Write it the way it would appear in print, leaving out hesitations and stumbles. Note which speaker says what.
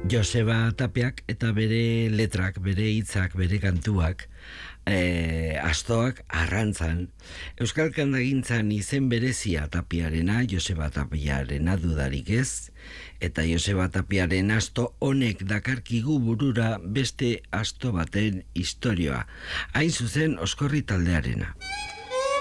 Speaker 1: Joseba Tapiak eta bere letrak, bere hitzak, bere kantuak, astoak arrantzan. Euskal kantagintzan izen berezia Tapiarena, Joseba Tapiarena dudarik ez, eta Joseba Tapiaren asto honek dakarkigu burura beste asto baten istorioa. Hain zuzen Oskorri taldearena.